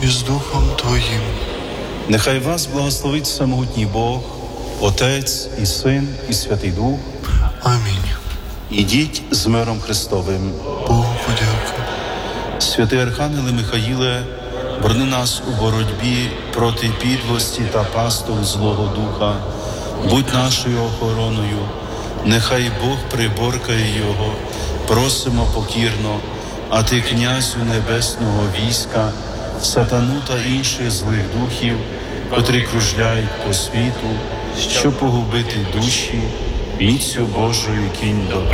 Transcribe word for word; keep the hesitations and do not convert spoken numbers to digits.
і з Духом Твоїм. Нехай вас благословить всемогутній Бог, Отець і Син, і Святий Дух. Амінь. Ідіть з миром Христовим. Богу подяку. Святий Архангеле Михаїле, борони нас у боротьбі проти підлості та пасток Злого Духа. Будь нашою охороною, нехай Бог приборкає його, просимо покірно, а ти, князю небесного війська, сатану та інших злих духів, котрі кружляють по світу, щоб погубити душі, віцю Божою кінь до